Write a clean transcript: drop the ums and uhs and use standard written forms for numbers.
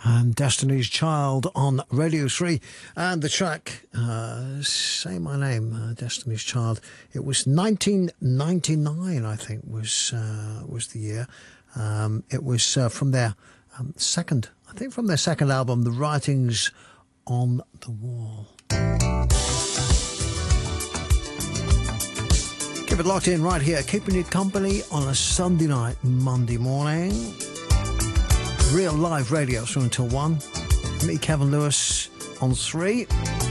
Destiny's Child on Radio 3, and the track Say My Name, Destiny's Child. It was 1999, I think, was the year. It was from their second album, The Writings on the Wall. Keep it locked in right here, keeping you company on a Sunday night, Monday morning. Real live radio through until 1. Me, Kevin Lewis, on 3.